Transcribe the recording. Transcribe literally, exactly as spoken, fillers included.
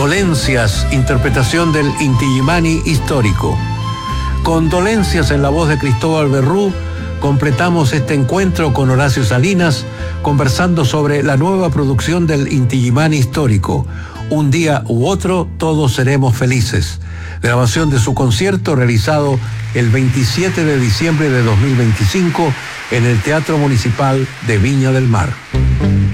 Dolencias, interpretación del Inti Illimani histórico. Con Dolencias en la voz de Cristóbal Berrú, completamos este encuentro con Horacio Salinas, conversando sobre la nueva producción del Inti Illimani histórico. Un día u otro, todos seremos felices. Grabación de su concierto realizado el veintisiete de diciembre de dos mil veinticinco en el Teatro Municipal de Viña del Mar.